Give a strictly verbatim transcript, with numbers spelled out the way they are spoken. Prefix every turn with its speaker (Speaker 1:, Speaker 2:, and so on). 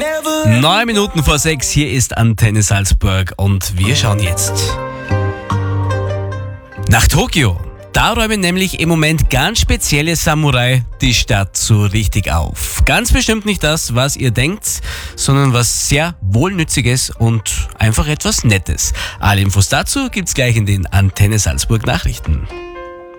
Speaker 1: Neun Minuten vor sechs, hier ist Antenne Salzburg und wir schauen jetzt nach Tokio. Da räumen nämlich im Moment ganz spezielle Samurai die Stadt so richtig auf. Ganz bestimmt nicht das, was ihr denkt, sondern was sehr Wohlnütziges und einfach etwas Nettes. Alle Infos dazu gibt's gleich in den Antenne Salzburg Nachrichten.